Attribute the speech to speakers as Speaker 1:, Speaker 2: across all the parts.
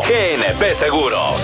Speaker 1: GNP Seguros.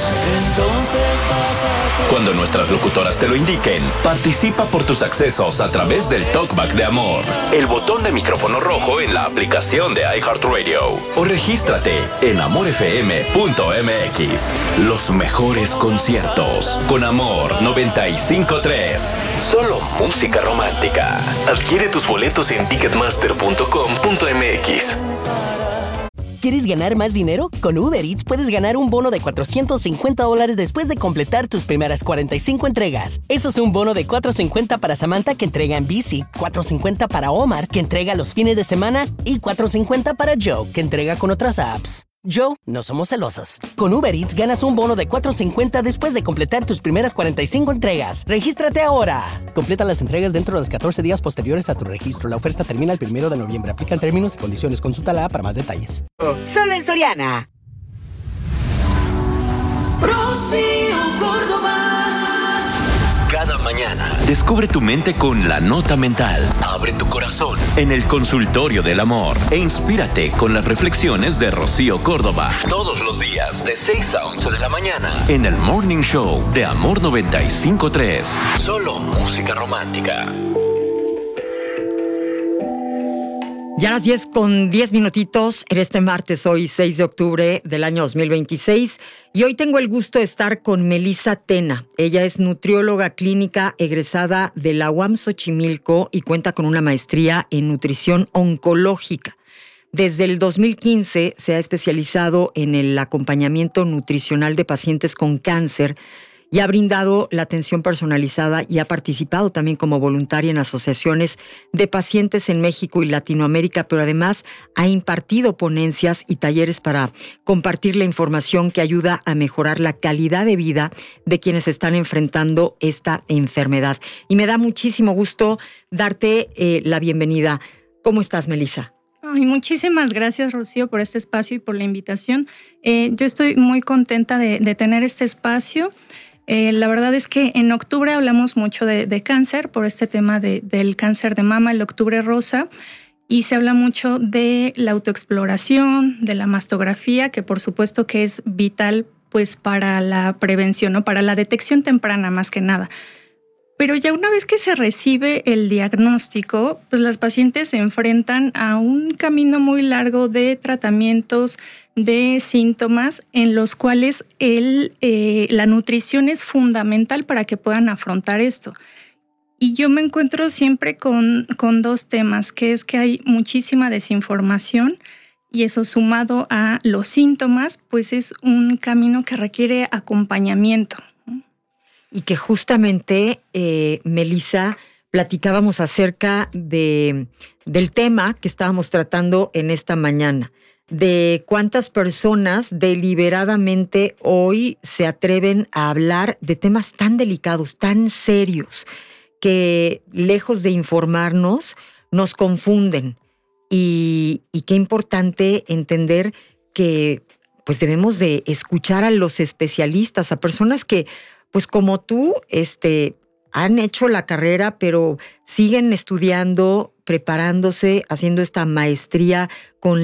Speaker 1: Cuando nuestras locutoras te lo indiquen, participa por tus accesos a través del Talkback de Amor, el botón de micrófono rojo en la aplicación de iHeartRadio, o regístrate en amorfm.mx. Los mejores conciertos con Amor 95.3. Solo música romántica.
Speaker 2: Adquiere tus boletos en ticketmaster.com.mx.
Speaker 3: ¿Quieres ganar más dinero? Con Uber Eats puedes ganar un bono de $450 después de completar tus primeras 45 entregas. Eso es un bono de $450 para Samantha, que entrega en bici, $450 para Omar, que entrega los fines de semana, y $450 para Joe, que entrega con otras apps. Joe, no somos celosos. Con Uber Eats ganas un bono de $450 después de completar tus primeras 45 entregas. ¡Regístrate ahora! Completa las entregas dentro de los 14 días posteriores a tu registro. La oferta termina el 1 de noviembre. Aplican términos y condiciones. Consulta la app para más detalles.
Speaker 4: Solo en Soriana.
Speaker 5: Rocío Córdoba.
Speaker 1: Cada mañana, descubre tu mente con la nota mental. Abre tu corazón en el consultorio del amor e inspírate con las reflexiones de Rocío Córdoba. Todos los días, de 6 a 11 de la mañana, en el Morning Show de Amor 95.3. Solo música romántica.
Speaker 6: Ya a las 10:10 en este martes, hoy 6 de octubre del año 2026, y hoy tengo el gusto de estar con Melissa Tena. Ella es nutrióloga clínica egresada de la UAM Xochimilco y cuenta con una maestría en nutrición oncológica. Desde el 2015 se ha especializado en el acompañamiento nutricional de pacientes con cáncer y ha brindado la atención personalizada y ha participado también como voluntaria en asociaciones de pacientes en México y Latinoamérica, pero además ha impartido ponencias y talleres para compartir la información que ayuda a mejorar la calidad de vida de quienes están enfrentando esta enfermedad. Y me da muchísimo gusto darte la bienvenida. ¿Cómo estás, Melissa?
Speaker 7: Ay, muchísimas gracias, Rocío, por este espacio y por la invitación. Yo estoy muy contenta de tener este espacio. La verdad es que en octubre hablamos mucho de cáncer, por este tema del cáncer de mama, el octubre rosa, y se habla mucho de la autoexploración, de la mastografía, que por supuesto que es vital pues para la prevención, ¿no? Para la detección temprana más que nada. Pero ya una vez que se recibe el diagnóstico, pues las pacientes se enfrentan a un camino muy largo de tratamientos, de síntomas en los cuales la nutrición es fundamental para que puedan afrontar esto. Y yo me encuentro siempre con dos temas, que es que hay muchísima desinformación y eso sumado a los síntomas, pues es un camino que requiere acompañamiento.
Speaker 6: Y que justamente, Melissa, platicábamos acerca del tema que estábamos tratando en esta mañana, de cuántas personas deliberadamente hoy se atreven a hablar de temas tan delicados, tan serios, que lejos de informarnos, nos confunden. Y qué importante entender que pues debemos de escuchar a los especialistas, a personas que, pues como tú, han hecho la carrera, pero siguen estudiando, preparándose, haciendo esta maestría con